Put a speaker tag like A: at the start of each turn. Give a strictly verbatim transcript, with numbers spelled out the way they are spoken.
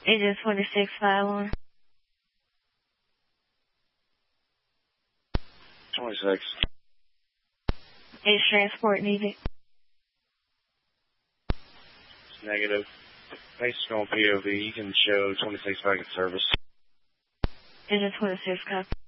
A: Agent twenty-six, file on.
B: twenty-six.
A: Is transport needed?
B: It's negative. Based on P O V, you can show twenty-six back in service.
A: Agent twenty-six, copy.